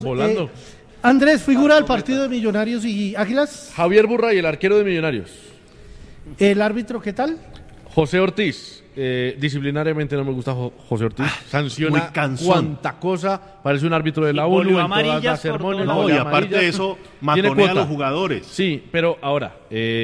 Volando. Andrés, figura del partido de Millonarios y Águilas. Javier Burray, el arquero de Millonarios. ¿El árbitro qué tal? José Ortiz. Disciplinariamente no me gusta José Ortiz. Sanciona cuanta cosa. Parece un árbitro de la ONU. En todas las sermones. No, y aparte de eso, matonea a los jugadores. Sí, pero ahora,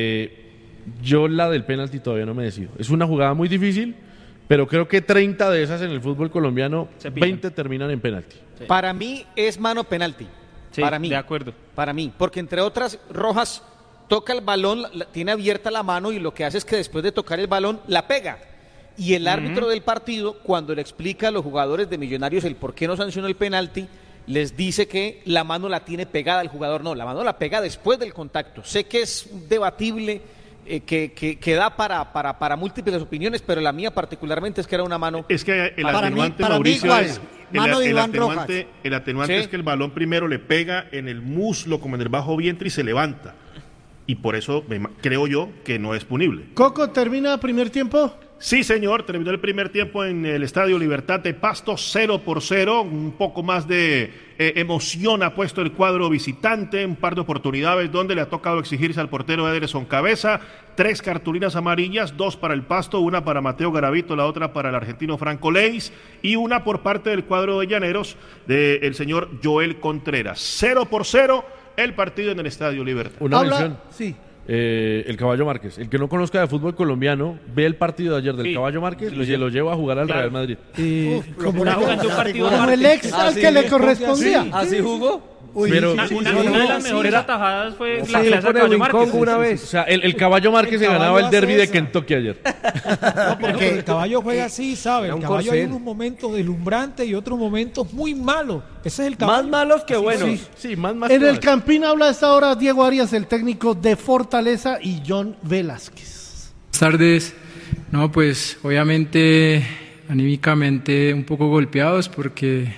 yo la del penalti todavía no me decido. Es una jugada muy difícil, pero creo que 30 de esas en el fútbol colombiano, 20 terminan en penalti. Sí. Para mí es mano penalti. Sí, para mí. De acuerdo. Para mí, porque entre otras, Rojas toca el balón, tiene abierta la mano y lo que hace es que después de tocar el balón, la pega. Y el árbitro del partido, cuando le explica a los jugadores de Millonarios el por qué no sancionó el penalti, les dice que la mano la tiene pegada el jugador. No, la mano la pega después del contacto. Sé que es debatible, que da para múltiples opiniones, pero la mía particularmente es que era una mano. Es que el atenuante, Mauricio, es mano de Iván Rojas. El atenuante ¿Sí? es que el balón primero le pega en el muslo, como en el bajo vientre, y se levanta. Y por eso creo yo que no es punible. Coco, ¿termina primer tiempo? Sí, señor, terminó el primer tiempo en el Estadio Libertad de Pasto, 0-0, un poco más de emoción ha puesto el cuadro visitante, un par de oportunidades donde le ha tocado exigirse al portero Ederson Cabeza, 3 cartulinas amarillas, 2 para el Pasto, una para Mateo Garavito, la otra para el argentino Franco Leis, y una por parte del cuadro de Llaneros del señor Joel Contreras. 0-0 el partido en el Estadio Libertad. Una mención. Sí. El Caballo Márquez. El que no conozca de fútbol colombiano, ve el partido de ayer del Caballo Márquez y se lo lleva a jugar al Real Madrid. Como jugando un partido como el ex al que le correspondía. ¿Así jugó? Pero Una de las mejores atajadas fue la que le hace con Caballo el Márquez. una vez. o sea, el Caballo Márquez se ganaba el derbi de Kentucky ayer. No, porque el caballo juega así, ¿sabe? Era El un caballo hay corcel. unos momentos deslumbrantes y otros momentos muy malos. Ese es el caballo. Más malos que buenos. Sí, más En el que- Campín habla a esta hora Diego Arias, el técnico de Fortaleza, y John Velázquez. Buenas tardes. No, pues obviamente anímicamente un poco golpeados porque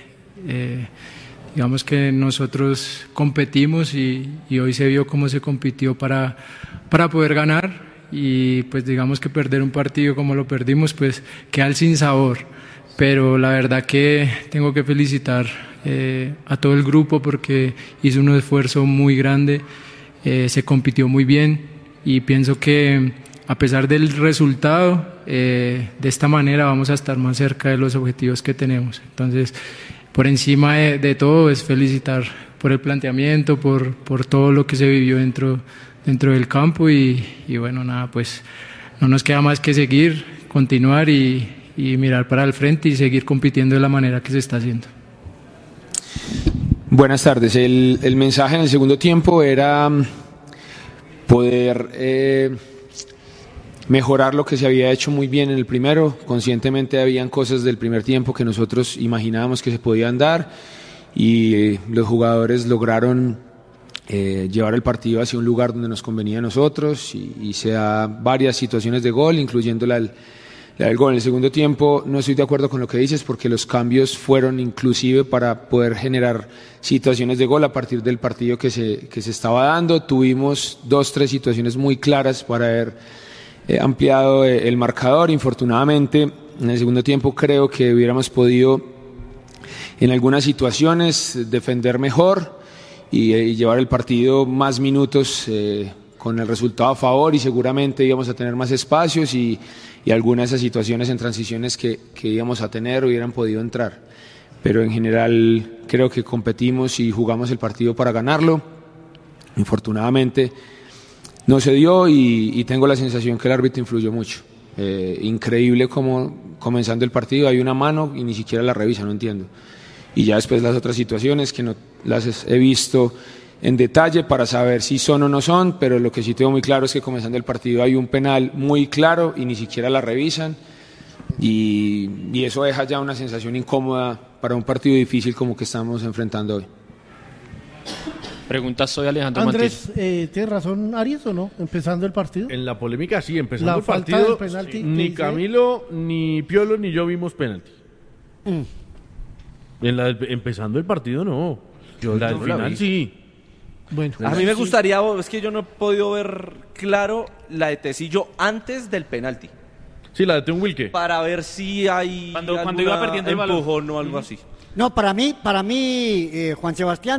digamos que nosotros competimos y hoy se vio cómo se compitió para poder ganar y pues digamos que perder un partido como lo perdimos pues queda el sinsabor. Pero la verdad que tengo que felicitar a todo el grupo porque hizo un esfuerzo muy grande, se compitió muy bien y pienso que a pesar del resultado, de esta manera vamos a estar más cerca de los objetivos que tenemos. Entonces, por encima de todo es felicitar por el planteamiento, por todo lo que se vivió dentro del campo y bueno, nada, pues no nos queda más que seguir, continuar y mirar para el frente y seguir compitiendo de la manera que se está haciendo. Buenas tardes. El mensaje en el segundo tiempo era poder mejorar lo que se había hecho muy bien en el primero. Conscientemente habían cosas del primer tiempo que nosotros imaginábamos que se podían dar y los jugadores lograron llevar el partido hacia un lugar donde nos convenía a nosotros y se da varias situaciones de gol, incluyendo la del gol. En el segundo tiempo no estoy de acuerdo con lo que dices porque los cambios fueron inclusive para poder generar situaciones de gol a partir del partido que se estaba dando. Tuvimos 2-3 situaciones muy claras para haber ampliado el marcador. Infortunadamente en el segundo tiempo creo que hubiéramos podido en algunas situaciones defender mejor y llevar el partido más minutos con el resultado a favor y seguramente íbamos a tener más espacios y algunas de esas situaciones en transiciones que íbamos a tener hubieran podido entrar. Pero en general creo que competimos y jugamos el partido para ganarlo. Infortunadamente no se dio y tengo la sensación que el árbitro influyó mucho. Increíble como comenzando el partido hay una mano y ni siquiera la revisa, no entiendo. Y ya después las otras situaciones que no las he visto en detalle para saber si son o no son, pero lo que sí tengo muy claro es que comenzando el partido hay un penal muy claro y ni siquiera la revisan y eso deja ya una sensación incómoda para un partido difícil como que estamos enfrentando hoy. Pregunta, soy Alejandro Andrés, ¿tiene razón Arias o no? Empezando el partido. En la polémica sí, empezando La el falta partido, del penalti, ni ¿qué Camilo, ni Piolo, ni yo vimos penalti. Empezando el partido no. La del final sí. Bueno, A mí me gustaría, es que yo no he podido ver claro la de Tecillo antes del penalti, Sí, la de Tim Wilke. para ver si hay Cuando iba perdiendo el balón. empujón o algo así. No, para mí, Juan Sebastián